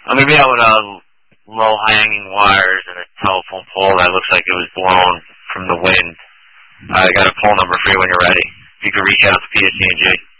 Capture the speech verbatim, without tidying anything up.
I'm going to be out with uh, low-hanging wires and a telephone pole that looks like it was blown from the wind. I got a pole number for you when you're ready. You can reach out to P S C and G.